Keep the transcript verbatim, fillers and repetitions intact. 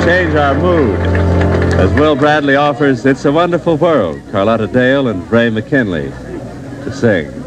change our mood as Will Bradley offers It's a Wonderful World, Carlotta Dale and Ray McKinley to sing.